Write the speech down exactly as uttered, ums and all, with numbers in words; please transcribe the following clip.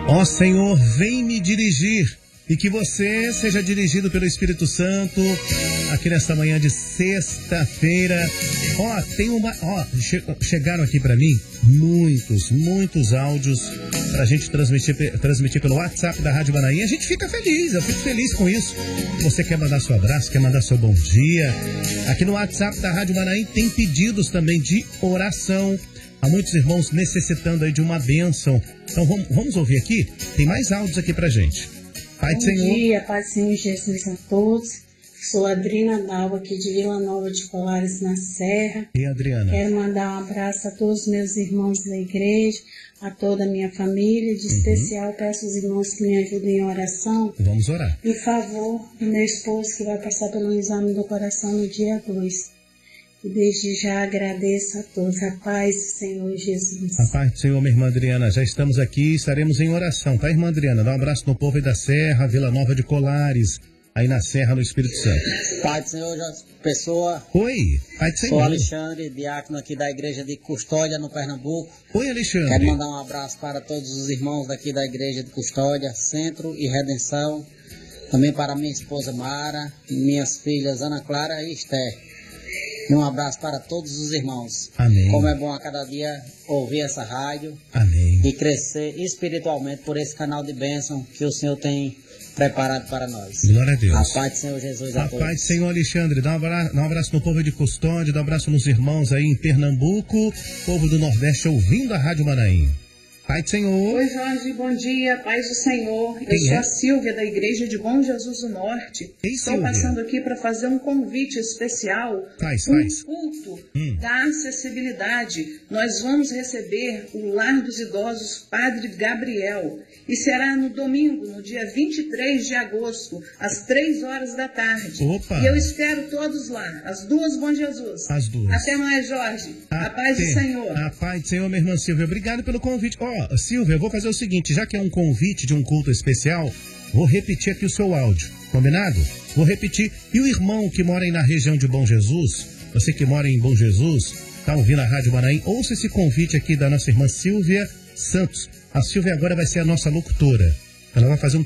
Ó Senhor, vem me dirigir e que você seja dirigido pelo Espírito Santo aqui nesta manhã de sexta-feira. Ó, tem uma, ó, che, chegaram aqui para mim muitos, muitos áudios pra gente transmitir, transmitir pelo WhatsApp da Rádio Manaim. A gente fica feliz, eu fico feliz com isso. Você quer mandar seu abraço, quer mandar seu bom dia? Aqui no WhatsApp da Rádio Manaim tem pedidos também de oração. Há muitos irmãos necessitando aí de uma bênção. Então vamos, vamos ouvir aqui? Tem mais áudios aqui pra gente. Pai do Senhor. Bom dia, Pai do Senhor Jesus a todos. Sou Adriana Dalva, aqui de Vila Nova de Colares, na Serra. E Adriana? Quero mandar um abraço a todos os meus irmãos da igreja, a toda a minha família. De uhum. especial, peço aos irmãos que me ajudem em oração. Vamos orar. Em favor do meu esposo, que vai passar pelo exame do coração no dia dois. E desde já agradeço a todos. A paz do Senhor Jesus. A paz do Senhor, minha irmã Adriana. Já estamos aqui e estaremos em oração, tá, irmã Adriana? Dá um abraço no povo aí da Serra, Vila Nova de Colares, aí na Serra, no Espírito Santo. Pai do Senhor, Pessoa. Oi, Pai do Senhor. Sou Alexandre, diácono aqui da Igreja de Custódia, no Pernambuco. Oi, Alexandre. Quero mandar um abraço para todos os irmãos daqui da Igreja de Custódia, Centro e Redenção. Também para minha esposa Mara, minhas filhas Ana Clara e Esther. E um abraço para todos os irmãos. Amém. Como é bom a cada dia ouvir essa rádio. Amém. E crescer espiritualmente por esse canal de bênção que o Senhor tem preparado para nós. Glória a Deus. A paz do Senhor Jesus a, a todos. A paz do Senhor, Alexandre. Dá um abraço, dá um abraço no povo de Custódia, dá um abraço nos irmãos aí em Pernambuco, povo do Nordeste ouvindo a Rádio Manaim. Pai do Senhor. Oi, Jorge, bom dia, paz do Senhor. Eu Quem sou é? a Silvia, da Igreja de Bom Jesus do Norte. Ei, Estou Silvia. passando aqui para fazer um convite especial. Faz, um faz. culto Hum. da acessibilidade. Nós vamos receber o Lar dos Idosos Padre Gabriel. E será no domingo, no dia vinte e três de agosto, às três horas da tarde. Opa. E eu espero todos lá, as duas Bom Jesus. As duas. Até mais, Jorge. A paz do Até. Senhor. A paz do Senhor, minha irmã Silvia. Obrigado pelo convite. Ó, oh, Silvia, eu vou fazer o seguinte, já que é um convite de um culto especial, vou repetir aqui o seu áudio, combinado? Vou repetir. E o irmão que mora aí na região de Bom Jesus, você que mora em Bom Jesus, tá ouvindo a Rádio Manaim, ouça esse convite aqui da nossa irmã Silvia Santos. A Silvia agora vai ser a nossa locutora. Ela vai fazer um